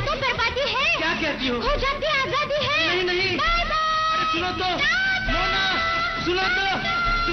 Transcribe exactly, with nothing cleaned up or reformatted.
तो बर्बादी है। क्या कहती हो? हो जाती आजादी है। नहीं नहीं, बाय बाय। सुनो तो मोना, सुनो तो।